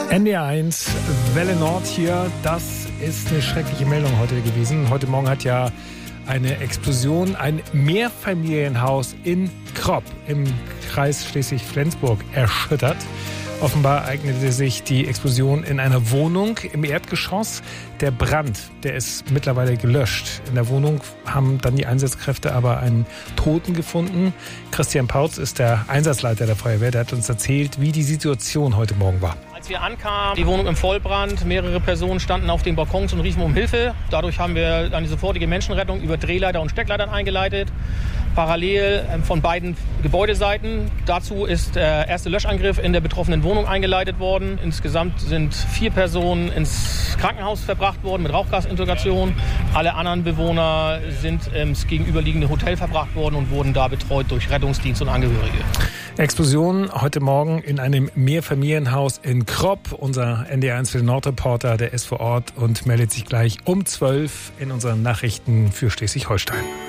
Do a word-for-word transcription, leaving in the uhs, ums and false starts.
N D R eins, Welle Nord hier. Das ist eine schreckliche Meldung heute gewesen. Heute Morgen hat ja eine Explosion ein Mehrfamilienhaus in Kropp im Kreis Schleswig-Flensburg erschüttert. Offenbar ereignete sich die Explosion in einer Wohnung im Erdgeschoss. Der Brand, der ist mittlerweile gelöscht. In der Wohnung haben dann die Einsatzkräfte aber einen Toten gefunden. Christian Pautz ist der Einsatzleiter der Feuerwehr. Der hat uns erzählt, wie die Situation heute Morgen war. Als wir ankamen, die Wohnung im Vollbrand, mehrere Personen standen auf den Balkons und riefen um Hilfe. Dadurch haben wir eine sofortige Menschenrettung über Drehleiter und Steckleitern eingeleitet. Parallel von beiden Gebäudeseiten. Dazu ist der erste Löschangriff in der betroffenen Wohnung eingeleitet worden. Insgesamt sind vier Personen ins Krankenhaus verbracht worden mit Rauchgasintubation. Alle anderen Bewohner sind ins gegenüberliegende Hotel verbracht worden und wurden da betreut durch Rettungsdienst und Angehörige. Explosion heute Morgen in einem Mehrfamilienhaus in Kropp. Unser N D R eins für den Nordreporter, der ist vor Ort und meldet sich gleich um zwölf in unseren Nachrichten für Schleswig-Holstein.